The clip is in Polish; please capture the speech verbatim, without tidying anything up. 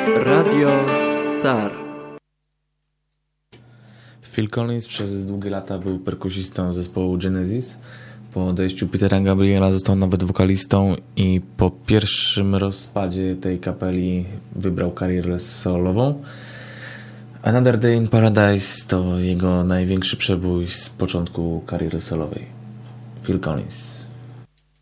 Radio SAR. Phil Collins przez długie lata był perkusistą zespołu Genesis. Po odejściu Petera Gabriela został nawet wokalistą i po pierwszym rozpadzie tej kapeli wybrał karierę solową. Another Day in Paradise to jego największy przebój z początku kariery solowej. Phil Collins.